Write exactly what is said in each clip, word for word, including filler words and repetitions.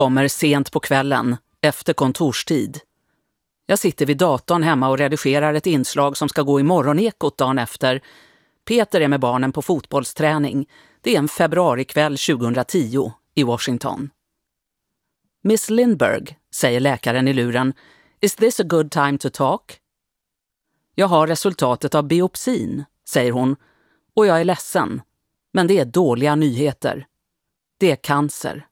Kommer sent på kvällen, efter kontorstid. Jag sitter vid datorn hemma och redigerar ett inslag som ska gå i morgonekot dagen efter. Peter är med barnen på fotbollsträning. Det är en februarikväll tjugohundratio i Washington. Miss Lindberg, säger läkaren i luren. Is this a good time to talk? Jag har resultatet av biopsin, säger hon. Och jag är ledsen. Men det är dåliga nyheter. Det är cancer.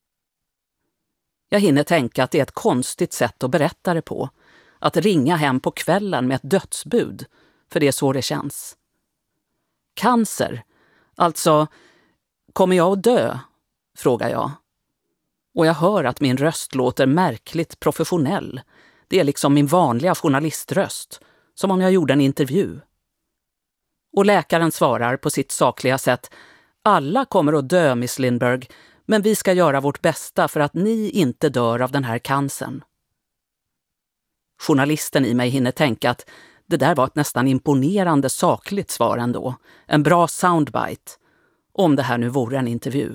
Jag hinner tänka att det är ett konstigt sätt att berätta det på. Att ringa hem på kvällen med ett dödsbud. För det är så det känns. Cancer. Alltså, kommer jag att dö? Frågar jag. Och jag hör att min röst låter märkligt professionell. Det är liksom min vanliga journaliströst. Som om jag gjorde en intervju. Och läkaren svarar på sitt sakliga sätt. Alla kommer att dö, Miss Lindberg. Men vi ska göra vårt bästa för att ni inte dör av den här cancern. Journalisten i mig hinner tänka att det där var ett nästan imponerande sakligt svar ändå. En bra soundbite. Om det här nu vore en intervju.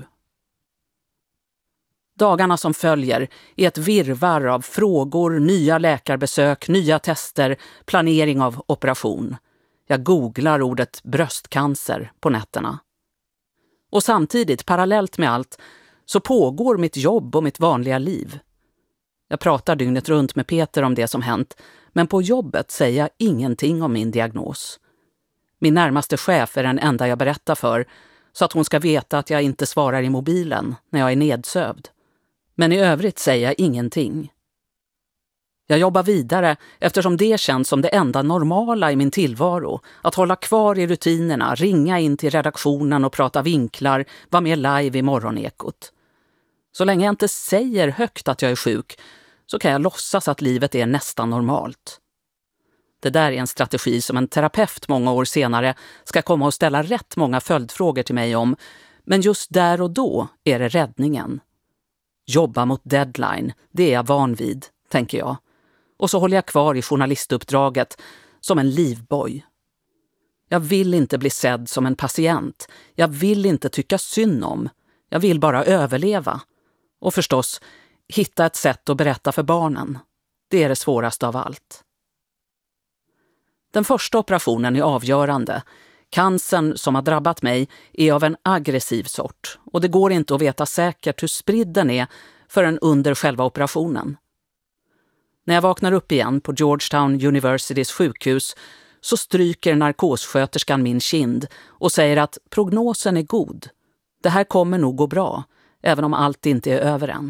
Dagarna som följer är ett virrvarr av frågor, nya läkarbesök, nya tester, planering av operation. Jag googlar ordet bröstcancer på nätterna. Och samtidigt, parallellt med allt, så pågår mitt jobb och mitt vanliga liv. Jag pratar dygnet runt med Peter om det som hänt, men på jobbet säger jag ingenting om min diagnos. Min närmaste chef är den enda jag berättar för, så att hon ska veta att jag inte svarar i mobilen när jag är nedsövd. Men i övrigt säger jag ingenting. Jag jobbar vidare eftersom det känns som det enda normala i min tillvaro. Att hålla kvar i rutinerna, ringa in till redaktionen och prata vinklar, vara med live i morgonekot. Så länge jag inte säger högt att jag är sjuk så kan jag låtsas att livet är nästan normalt. Det där är en strategi som en terapeut många år senare ska komma och ställa rätt många följdfrågor till mig om. Men just där och då är det räddningen. Jobba mot deadline, det är jag van vid, tänker jag. Och så håller jag kvar i journalistuppdraget som en livboj. Jag vill inte bli sedd som en patient. Jag vill inte tycka synd om. Jag vill bara överleva. Och förstås, hitta ett sätt att berätta för barnen. Det är det svåraste av allt. Den första operationen är avgörande. Cancern som har drabbat mig är av en aggressiv sort. Och det går inte att veta säkert hur spridd den är förrän under själva operationen. När jag vaknar upp igen på Georgetown Universitys sjukhus så stryker narkossköterskan min kind och säger att prognosen är god. Det här kommer nog gå bra, även om allt inte är över än.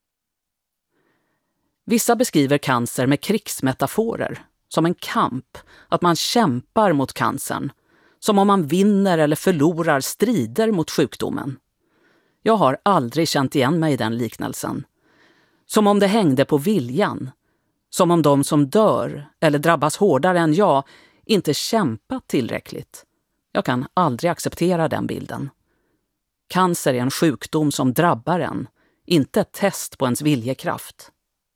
Vissa beskriver cancer med krigsmetaforer, som en kamp, att man kämpar mot cancern, som om man vinner eller förlorar strider mot sjukdomen. Jag har aldrig känt igen mig i den liknelsen. Som om det hängde på viljan. Som om de som dör eller drabbas hårdare än jag inte kämpat tillräckligt. Jag kan aldrig acceptera den bilden. Cancer är en sjukdom som drabbar en, inte ett test på ens viljekraft.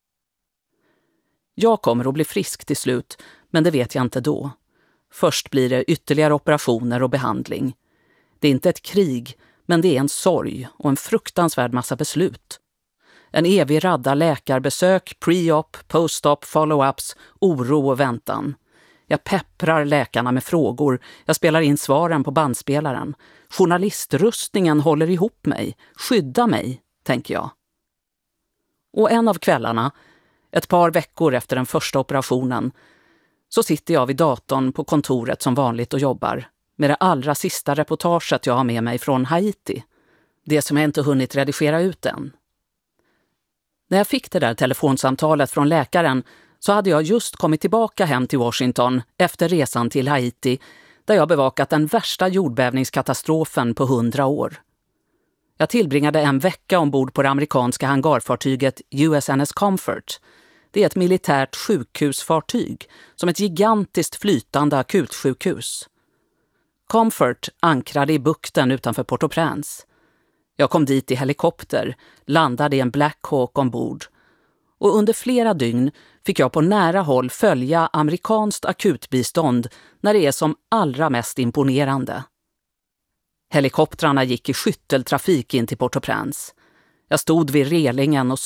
Jag kommer att bli frisk till slut, men det vet jag inte då. Först blir det ytterligare operationer och behandling. Det är inte ett krig, men det är en sorg och en fruktansvärd massa beslut. En evig radda läkarbesök, pre-op, post-op, follow-ups, oro och väntan. Jag pepprar läkarna med frågor. Jag spelar in svaren på bandspelaren. Journalistrustningen håller ihop mig. Skydda mig, tänker jag. Och en av kvällarna, ett par veckor efter den första operationen, så sitter jag vid datorn på kontoret som vanligt och jobbar med det allra sista reportaget jag har med mig från Haiti. Det som jag inte hunnit redigera ut än. När jag fick det där telefonsamtalet från läkaren så hade jag just kommit tillbaka hem till Washington efter resan till Haiti där jag bevakat den värsta jordbävningskatastrofen på hundra år. Jag tillbringade en vecka ombord på det amerikanska hangarfartyget U S N S Comfort. Det är ett militärt sjukhusfartyg som ett gigantiskt flytande akutsjukhus. Comfort ankrade i bukten utanför Port-au-Prince. Jag kom dit i helikopter, landade i en Black Hawk ombord. Och under flera dygn fick jag på nära håll följa amerikanskt akutbistånd när det är som allra mest imponerande. Helikoptrarna gick i skytteltrafik in till Port-au-Prince. Jag stod vid relingen och